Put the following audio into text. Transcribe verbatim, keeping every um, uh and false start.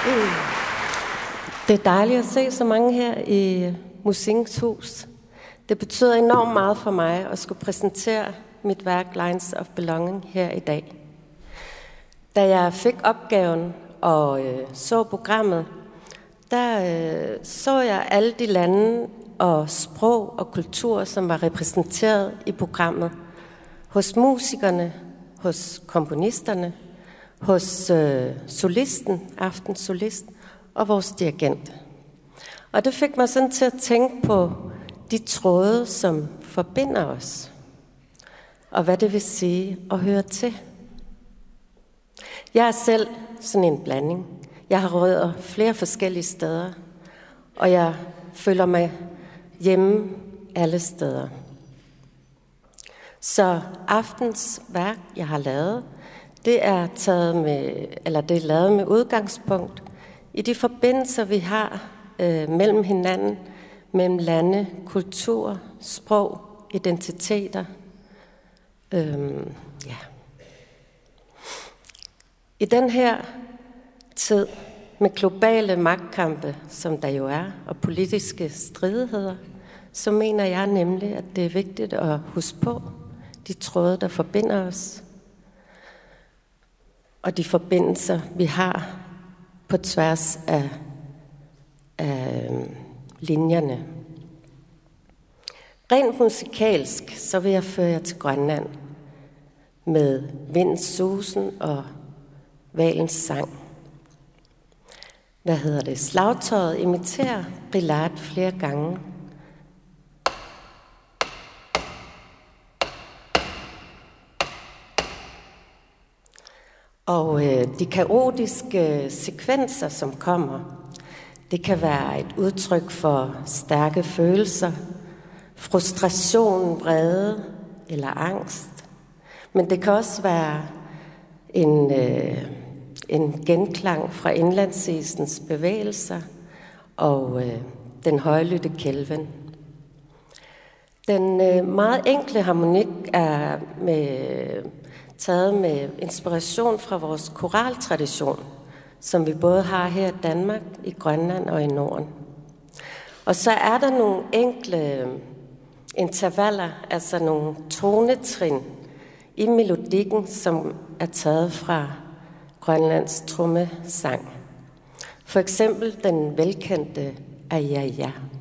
Det er dejligt at se så mange her i Musikens Hus. Det betyder enormt meget for mig at skulle præsentere mit værk Lines of Belonging her i dag. Da jeg fik opgaven og øh, så programmet, der øh, så jeg alle de lande og sprog og kultur, som var repræsenteret i programmet. Hos musikerne, hos komponisterne, hos øh, solisten, aftenssolist og vores dirigent. Og det fik mig sådan til at tænke på de tråde, som forbinder os, og hvad det vil sige at høre til. Jeg er selv sådan en blanding. Jeg har rødder flere forskellige steder, og jeg føler mig hjemme alle steder. Så aftens værk, jeg har lavet, det er taget med, eller det er lavet med udgangspunkt i de forbindelser, vi har øh, mellem hinanden, mellem lande, kultur, sprog, identiteter. Øhm, ja. I den her tid med globale magtkampe, som der jo er, og politiske stridigheder, så mener jeg nemlig, at det er vigtigt at huske på de tråde, der forbinder os, og de forbindelser, vi har på tværs af, af linjerne. Rent musikalsk, så vil jeg føre jer til Grønland med vindens susen og valens sang. Hvad hedder det? Slagtøjet imiterer Brillat flere gange. Og øh, de kaotiske sekvenser, som kommer, det kan være et udtryk for stærke følelser, frustration, vrede eller angst. Men det kan også være en, øh, en genklang fra indlandsisens bevægelser og øh, den højlytte kælven. Den øh, meget enkle harmonik er med, taget med inspiration fra vores koraltradition, som vi både har her i Danmark, i Grønland og i Norden. Og så er der nogle enkle intervaller, altså nogle tonetrin i melodikken, som er taget fra Grønlands trommesang. For eksempel den velkendte Aja Ja.